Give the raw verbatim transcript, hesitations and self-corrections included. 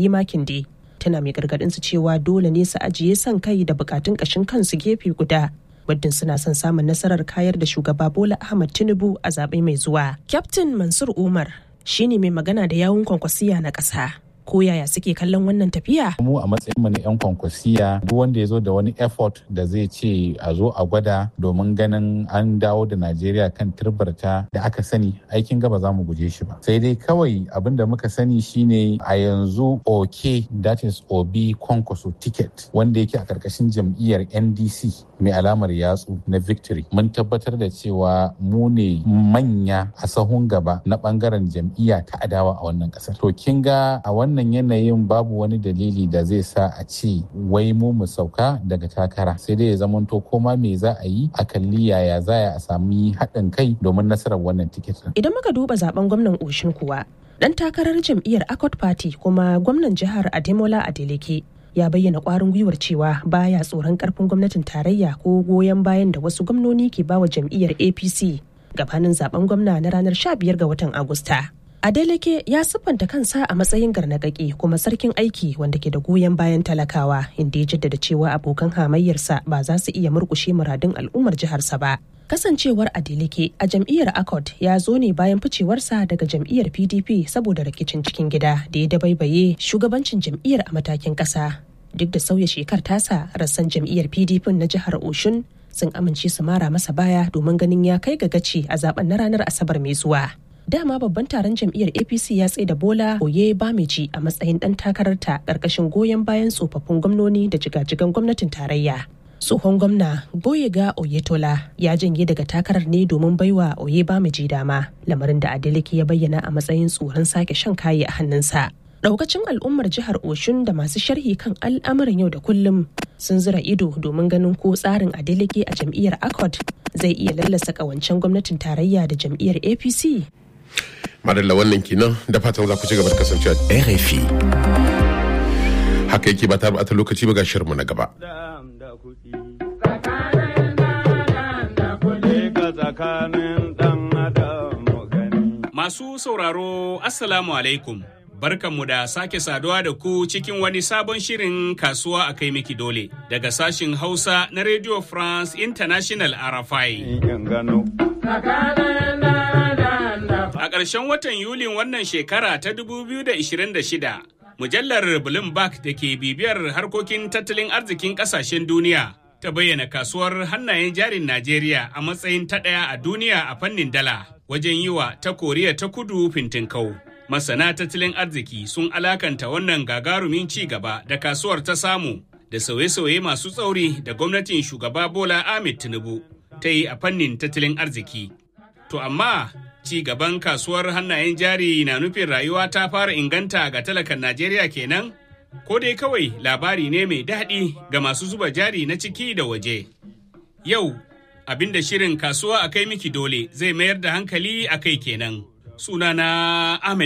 Niyi Makinde, tana mai gargaɗin su cewa dole ne su ajiye son kai da bukatun ƙashin kansu gefe guda. Muddin suna son samun nasarar kayar da shugaba Bola Ahmed Tinubu a zaɓe mai zuwa. Kyaftin Mansur Umar shine mai magana da yawun Kwankwasiya na ƙasa. Ko yaya suke kallon wannan tafiya? Mu a matsayin mu na 'yan Kwankwasiya, duk wanda ya zo da wani effort da zai ce a zo a gwada domin ganin an dawo da Najeriya kan turbarta da aka sani, aikin gaba za mu guje shi ba. Sai dai kawai abin da muka sani shine a yanzu OK, that is Obi Kwankwaso ticket wanda yake a karkashin jam'iyyar N D C mai alamar yatsu na Victory. Mun tabbatar da cewa mu ne manya a sahun gaba na bangaren jam'iyya ta adawa a wannan kasar. To kin ga a wannan wannan yanayin babu wani dalili da zai sa a ce wai mu mu sauka daga takara, sai dai ya zamanto koma me za a yi a kalli yaya za a sami haɗin kai domin nasarar wannan tikitin. Idan muka duba zaben gwamnan Oshin kuwa, dan takarar jam'iyyar Accord Party kuma gwamnan jihar Ademola Adeleke ya bayyana ƙwarin gwiwar cewa baya tsoron ƙarfin gwamnatin tarayya ko goyon bayan da wasu gwamnoni ke bawa jam'iyyar A P C gabanin zaben gwamna na ranar sha biyar ga watan Agusta. Adeleke ya siffanta kansa a matsayin garnagake kuma sarkin aiki wanda ke da goyon bayan talakawa, inda ya jaddada cewa abokan hamayyarsa ba za su iya murkushe muradun al'ummar jiharsa ba. Kasancewar Adeleke a jam'iyyar Accord ya zo ne bayan ficewarsa daga jam'iyyar P D P saboda rikicin cikin gida da ya dabaibaye shugabancin jam'iyyar a matakin ƙasa. Duk da sauya shekar tasa, rassan jam'iyyar P D P na jihar Oshun sun amince su mara masa baya domin ganin ya kai ga gaci a zaben na ranar Asabar mai zuwa. Dama babban taron jam'iyyar A P C ya tsaye da Bola Oyebamiji a matsayin ɗan takararta ƙarƙashin goyon bayan tsofaffin gwamnoni da jigajigan gwamnatin tarayya. Tsohon gwamna Gboyega Oyetola ya janye daga takarar ne domin baiwa Oyebamiji dama, lamarin da Adeleke ya bayyana a matsayin tsoron sake shan kayi a hannunsa. Daukacin al'ummar jihar Oshun da masu sharhi kan al'amuran yau da kullum sun zura ido domin ganin ko tsarin Adeleke a jam'iyyar Accord zai iya lallasa ƙawancen gwamnatin tarayya da jam'iyyar A P C. Madalla wannan kenan, da fatan za ku ci gaba da kasancewa R F I. Haka yake ba ta bata lokaci ba ga shirinmu na gaba. Masu sauraro, Assalamu alaikum. Barkanmu da sake saduwa da ku cikin wani sabon shirin kasuwa a kai miki dole daga sashin Hausa na Radio France International R F I. A ƙarshen watan Yulin wannan shekara ta dubu biyu da ishirin da shida, mujallar Bloomberg da ke bibiyar harkokin tattalin arzikin ƙasashen duniya ta bayyana kasuwar hannayen jarin Najeriya a matsayin ta ɗaya a duniya a fannin dala wajen yi wa ta Koriya ta Kudu fintinkau. Masana tattalin arziki sun alakanta wannan gagarumin ci gaba da kasuwar ta samu da sauye-sauye masu tsauri da gwamnatin shugaba Bola Ahmed Tinubu ta yi a fannin tattalin arziki. To amma ci gaban kasuwar hannayen jari na nufin rayuwa ta fara inganta ga talakan Najeriya kenan? Ko dai kawai labari ne mai daɗi ga masu zuba jari na ciki da waje. Yau, abinda shirin kasuwa a kai miki dole zai mayar da hankali a kai kenan. Sunana Ahmed